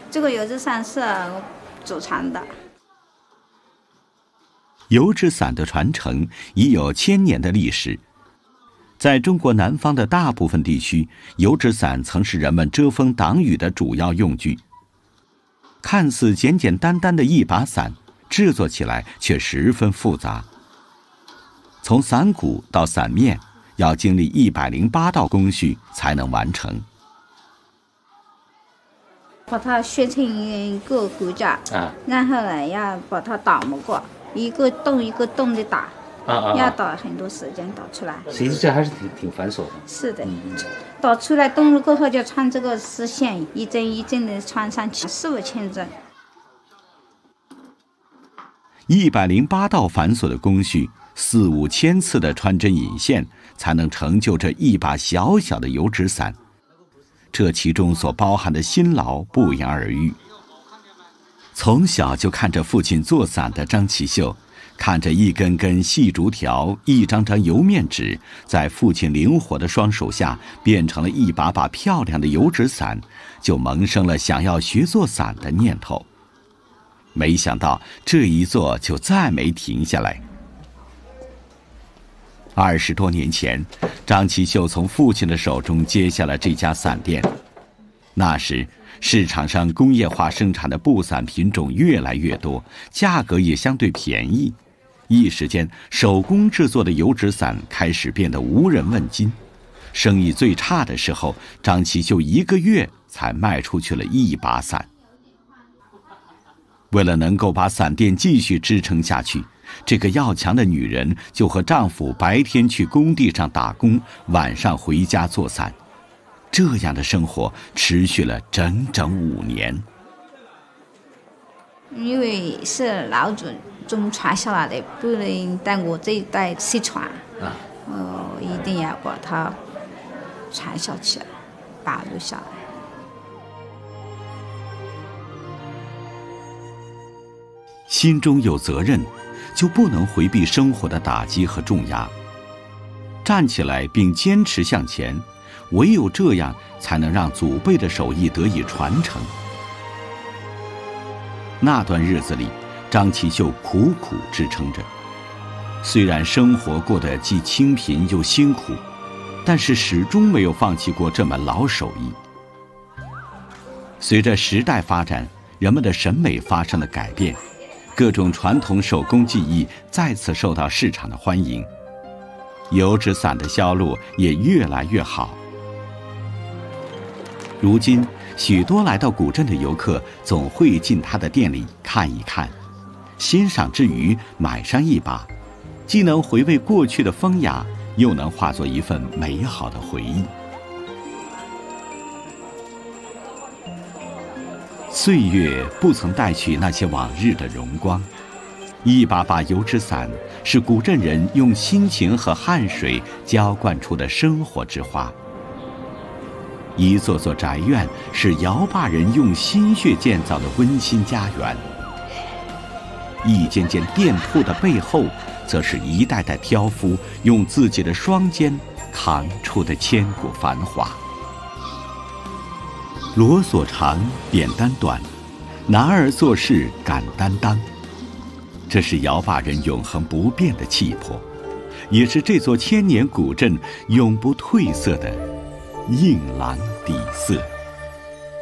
这个油纸伞是我祖传的。 油纸伞的传承已有1000年的历史。在中国南方的大部分地区，油纸伞曾是人们遮风挡雨的主要用具。看似简简单单的一把伞，制作起来却十分复杂。从伞骨到伞面，要经历108道工序才能完成。 把它削成一个骨架，然后呢要把它打磨过，一个洞一个洞的打，要打很多时间打出来。 其实这还是挺繁琐的。 是的，打出来洞了过后就穿这个丝线，一针一针的穿上去，4、5千针。 108道繁琐的工序，4、5千次的穿针引线，才能成就这一把小小的油纸伞。这其中所包含的辛劳不言而喻。从小就看着父亲做伞的张其秀，看着一根根细竹条、一张张油面纸，在父亲灵活的双手下变成了一把把漂亮的油纸伞，就萌生了想要学做伞的念头。没想到这一做就再没停下来。20多年前，张其秀从父亲的手中接下了这家伞店。那时市场上工业化生产的布伞品种越来越多，价格也相对便宜，一时间手工制作的油纸伞开始变得无人问津。生意最差的时候，张其秀1个月才卖出去了1把伞。为了能够把伞店继续支撑下去，这个要强的女人就和丈夫白天去工地上打工，晚上回家做伞。这样的生活持续了整整5年。 因为是老祖宗传下来的，不能在我这一代失传，一定要把它传下去，保留下来。 心中有责任，就不能回避生活的打击和重压。站起来并坚持向前，唯有这样才能让祖辈的手艺得以传承。那段日子里，张其秀苦苦支撑着。虽然生活过得既清贫又辛苦，但是始终没有放弃过这门老手艺。随着时代发展，人们的审美发生了改变，各种传统手工技艺再次受到市场的欢迎，油纸伞的销路也越来越好。如今，许多来到古镇的游客总会进他的店里看一看，欣赏之余买上一把，既能回味过去的风雅，又能化作一份美好的回忆。岁月不曾带去那些往日的荣光，一把把油纸伞是古镇人用辛勤和汗水浇灌出的生活之花，一座座宅院是摇把人用心血建造的温馨家园，一间间店铺的背后，则是一代代挑夫用自己的双肩扛出的千古繁华。罗所长，扁担短，男儿做事敢担当。这是摇把人永恒不变的气魄，也是这座1000年古镇永不褪色的硬朗底色。